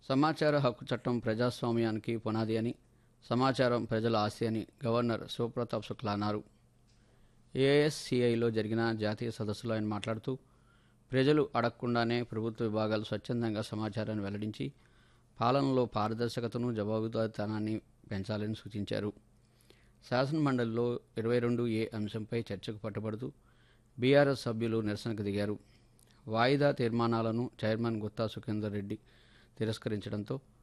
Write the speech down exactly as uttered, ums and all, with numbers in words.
సమాచార హక్కు చట్టం ప్రజాస్వామ్యానికి పునాది అని, సమాచారం ప్రజల ఆస్తి అని గవర్నర్ శివప్రతాప్ శుక్లా అన్నారు. ఏఎస్సీఐలో జరిగిన జాతీయ సదస్సులో ఆయన మాట్లాడుతూ, ప్రజలు అడగకుండానే ప్రభుత్వ విభాగాలు స్వచ్ఛందంగా సమాచారాన్ని వెల్లడించి పాలనలో పారదర్శకతను, జవాబుదారీతనాన్ని పెంచాలని సూచించారు. శాసనమండలిలో ఇరవై రెండు ఏ అంశంపై చర్చకు పట్టుబడుతూ బీఆర్ఎస్ సభ్యులు నిరసనకు దిగారు. వాయిదా తీర్మానాలను చైర్మన్ గుత్తా సుఖేందర్ రెడ్డి తిరస్కరించడంతో